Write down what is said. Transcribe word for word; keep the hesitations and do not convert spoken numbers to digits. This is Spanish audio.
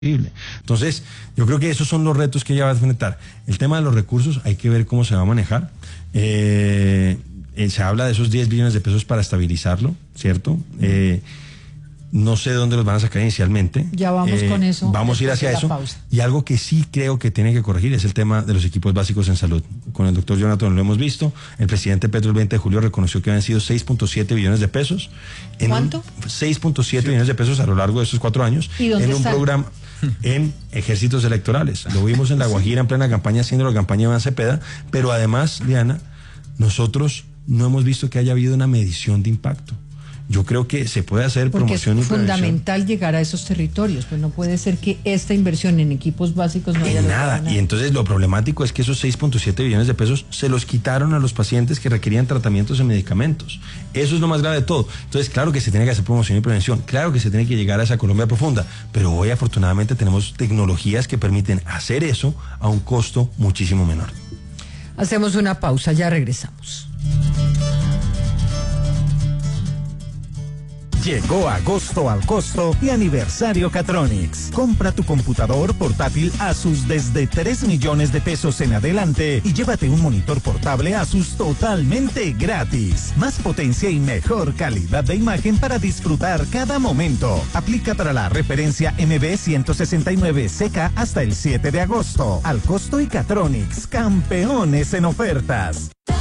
Entonces, yo creo que esos son los retos que ella va a enfrentar. El tema de los recursos, hay que ver cómo se va a manejar. Eh, eh, se habla de esos diez billones de pesos para estabilizarlo, ¿cierto? Eh, no sé de dónde los van a sacar inicialmente. Ya vamos eh, con eso. Vamos a ir hacia eso. Pausa. Y algo que sí creo que tiene que corregir es el tema de los equipos básicos en salud. Con el doctor Jonathan lo hemos visto. El presidente Petro el veinte de julio reconoció que habían sido seis punto siete billones de pesos. En ¿Cuánto? seis punto siete billones de pesos a lo largo de estos cuatro años. ¿Y dónde en un están? programa, en ejércitos electorales. Lo vimos en La Guajira en plena campaña, haciendo la campaña de Iván Cepeda. Pero además, Diana, nosotros no hemos visto que haya habido una medición de impacto. Yo creo que se puede hacer Porque promoción y es prevención. fundamental llegar a esos territorios, pues no puede ser que esta inversión en equipos básicos no haya En logrado nada. Y entonces lo problemático es que esos seis punto siete billones de pesos se los quitaron a los pacientes que requerían tratamientos en medicamentos. Eso es lo más grave de todo. Entonces, claro que se tiene que hacer promoción y prevención, claro que se tiene que llegar a esa Colombia profunda, pero hoy afortunadamente tenemos tecnologías que permiten hacer eso a un costo muchísimo menor. Hacemos una pausa, ya regresamos. Llegó agosto al costo y aniversario Catronics. Compra tu computador portátil Asus desde tres millones de pesos en adelante y llévate un monitor portable Asus totalmente gratis. Más potencia y mejor calidad de imagen para disfrutar cada momento. Aplica para la referencia M B ciento sesenta y nueve C K hasta el siete de agosto. Al costo y Catronics, campeones en ofertas.